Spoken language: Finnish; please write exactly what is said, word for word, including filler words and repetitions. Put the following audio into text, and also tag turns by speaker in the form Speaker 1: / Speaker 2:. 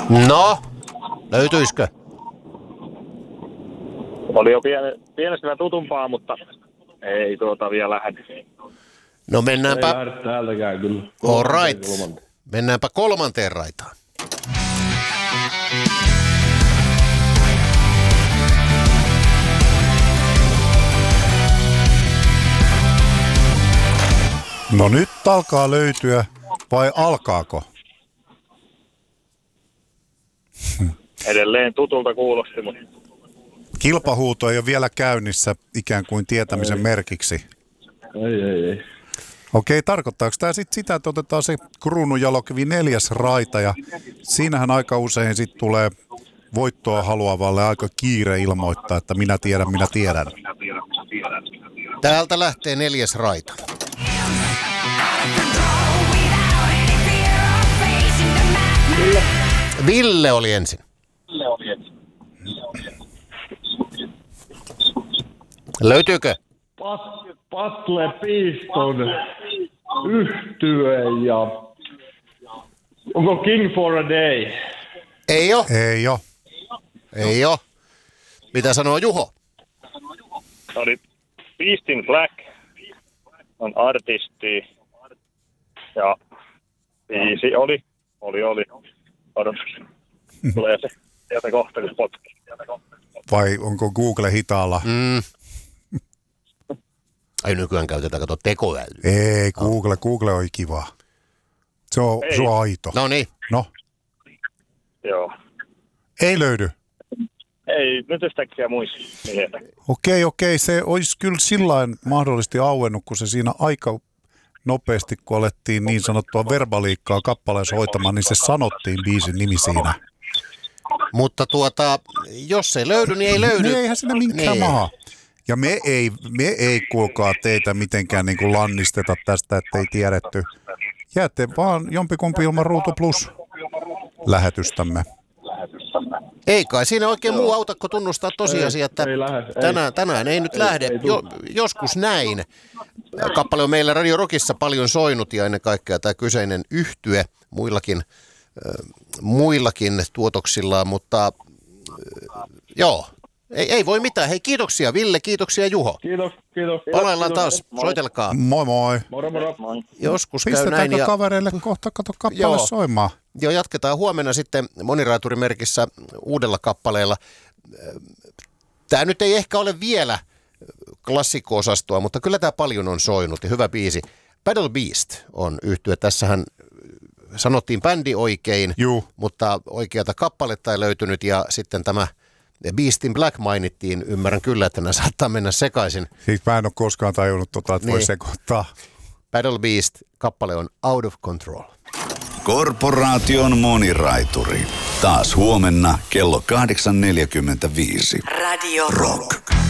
Speaker 1: No, löytyisikö?
Speaker 2: Oli jo pien, pienestä tutumpaa, mutta ei tuota vielä lähde.
Speaker 1: No mennäänpä.
Speaker 3: Ei lähde täältäkään kyllä.
Speaker 1: All right. Mennäänpä kolmanteen raitaan.
Speaker 4: No nyt alkaa löytyä, vai alkaako?
Speaker 2: Edelleen tutulta kuulosti, mutta...
Speaker 4: Kilpahuuto ei ole vielä käynnissä ikään kuin tietämisen ei. merkiksi.
Speaker 3: Ei, ei, ei.
Speaker 4: Okei, tarkoittaako tämä sitten sitä, että otetaan se Kruununjalokivi neljäs raita ja siinähän aika usein sitten tulee voittoa haluavalle aika kiire ilmoittaa, että minä tiedän, minä tiedän.
Speaker 1: Täältä lähtee neljäs raita.
Speaker 2: Ville.
Speaker 1: Ville oli ensin.
Speaker 2: Ville oli ensin.
Speaker 1: Löytyykö?
Speaker 3: Patle Piston yhtye ja onko King for a Day?
Speaker 1: Ei oo.
Speaker 4: Ei oo.
Speaker 1: Ei oo. Mitä sanoo Juho?
Speaker 2: Oli Beast in Black on artisti ja biisi oli, oli, oli. Odotus. Tulee se sieltä kohta, kun potki.
Speaker 4: Vai onko Google hitaalla?
Speaker 1: Mm. Ai nykyään käytetään, kato, tekoäly.
Speaker 4: Ei, Google, Google on kiva. Se on, se on aito.
Speaker 1: No niin.
Speaker 4: No.
Speaker 2: Joo.
Speaker 4: Ei löydy.
Speaker 2: Ei, nyt yhtäkkiä muista.
Speaker 4: Okei, okei. Se olisi kyllä sillain mahdollisesti auennut, kun se siinä aika nopeasti, kun alettiin niin sanottua verbaliikkaa kappaleessa hoitamaan, niin se sanottiin biisin nimi siinä.
Speaker 1: Mutta tuota, jos ei löydy, niin ei löydy.
Speaker 4: Niin eihän sinne minkään
Speaker 1: niin.
Speaker 4: maha. Ja me ei, me ei kuulkaa teitä mitenkään niin kuin lannisteta tästä, ettei tiedetty. Jäätte vaan jompikumpi ilman Ruutu Plus lähetystämme.
Speaker 1: Ei kai siinä oikein muu auta, kun tunnustaa tosiasia, että
Speaker 3: ei lähde,
Speaker 1: tänään,
Speaker 3: ei.
Speaker 1: tänään ei nyt
Speaker 3: ei,
Speaker 1: lähde.
Speaker 3: ei
Speaker 1: jo, joskus näin. Kappale on meillä Radio Rockissa paljon soinut ja ennen kaikkea tämä kyseinen yhtye muillakin, äh, muillakin tuotoksillaan, mutta äh, joo. Ei, ei voi mitään. Hei, kiitoksia Ville, kiitoksia Juho.
Speaker 3: Kiitos, kiitos.
Speaker 1: Palaillaan
Speaker 3: kiitos,
Speaker 1: taas,
Speaker 3: moi.
Speaker 1: soitelkaa.
Speaker 4: Moi moi.
Speaker 3: Moro, moro. Moi.
Speaker 1: Joskus käy näin.
Speaker 4: Pistetäänkö
Speaker 1: Ja...
Speaker 4: kavereille kohta kato kappale
Speaker 1: Joo.
Speaker 4: soimaan?
Speaker 1: Joo, jatketaan huomenna sitten moniraiturimerkissä uudella kappaleella. Tämä nyt ei ehkä ole vielä klassikko-osastoa, mutta kyllä tämä paljon on soinut ja hyvä biisi. Battle Beast on yhtye. Tässähän sanottiin bändi oikein,
Speaker 4: Juu.
Speaker 1: mutta oikeata kappaletta ei löytynyt ja sitten tämä Beast in Black mainittiin. Ymmärrän kyllä, että nämä saattaa mennä sekaisin.
Speaker 4: Siis mä en ole koskaan tajunnut tota, että niin. voi sekoittaa.
Speaker 1: Battle Beast kappale on Out of Control.
Speaker 5: Korporaation moniraituri. Taas huomenna kello kahdeksan neljäkymmentäviisi.
Speaker 6: Radio
Speaker 5: Rock.